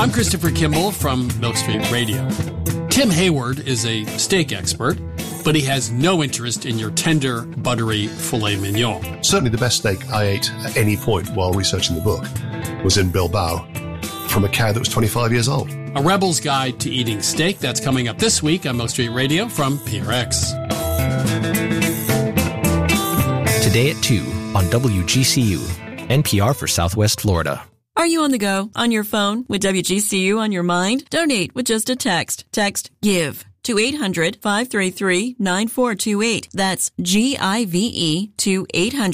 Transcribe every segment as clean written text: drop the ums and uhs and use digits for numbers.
I'm Christopher Kimball from Milk Street Radio. Tim Hayward is a steak expert, but he has no interest in your tender, buttery filet mignon. Certainly the best steak I ate at any point while researching the book was in Bilbao from a cow that was 25 years old. A Rebel's Guide to Eating Steak, that's coming up this week on Milk Street Radio from PRX. Today at 2 on WGCU, NPR for Southwest Florida. Are you on the go, on your phone, with WGCU on your mind? Donate with just a text. Text GIVE to 800-533-9428. That's GIVE to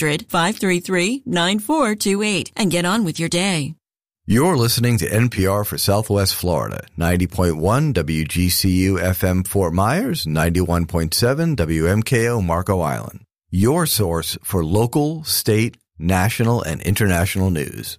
800-533-9428. And get on with your day. You're listening to NPR for Southwest Florida, 90.1 WGCU FM Fort Myers, 91.7 WMKO Marco Island. Your source for local, state, national, and international news.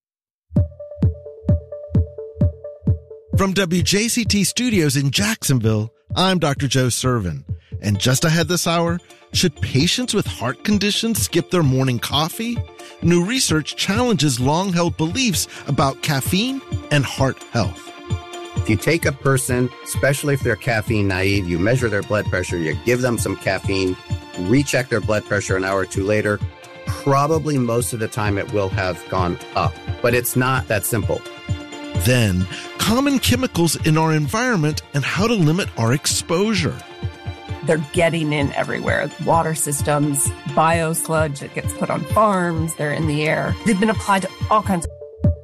From WJCT Studios in Jacksonville, I'm Dr. Joe Servin. And just ahead this hour, should patients with heart conditions skip their morning coffee? New research challenges long-held beliefs about caffeine and heart health. If you take a person, especially if they're caffeine naive, you measure their blood pressure, you give them some caffeine, recheck their blood pressure an hour or two later, probably most of the time it will have gone up. But it's not that simple. Then, common chemicals in our environment and how to limit our exposure. They're getting in everywhere. Water systems, biosludge that gets put on farms, they're in the air. They've been applied to all kinds of...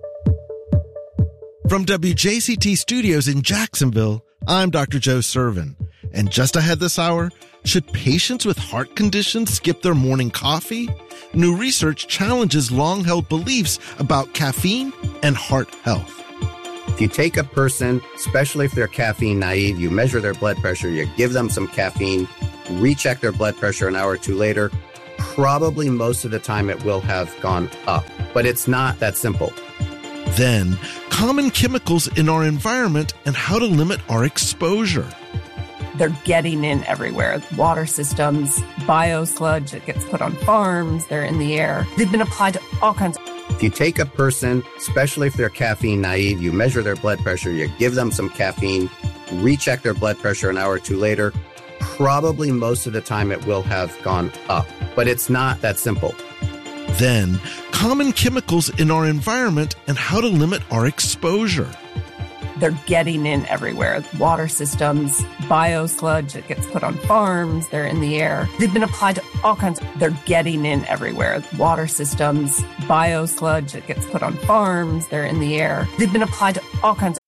From WJCT Studios in Jacksonville, I'm Dr. Joe Servin. And just ahead this hour, should patients with heart conditions skip their morning coffee? New research challenges long-held beliefs about caffeine and heart health. If you take a person, especially if they're caffeine naive, you measure their blood pressure, you give them some caffeine, recheck their blood pressure an hour or two later, probably most of the time it will have gone up. But it's not that simple. Then, common chemicals in our environment and how to limit our exposure. They're getting in everywhere. Water systems, biosludge that gets put on farms, they're in the air. They've been applied to all kinds of... If you take a person, especially if they're caffeine naive, you measure their blood pressure, you give them some caffeine, recheck their blood pressure an hour or two later, probably most of the time it will have gone up. But it's not that simple. Then, common chemicals in our environment and how to limit our exposure. They're getting in everywhere. Water systems, biosludge that gets put on farms, they're in the air. They've been applied to all kinds of... They're getting in everywhere. Water systems, biosludge that gets put on farms, they're in the air. They've been applied to all kinds of...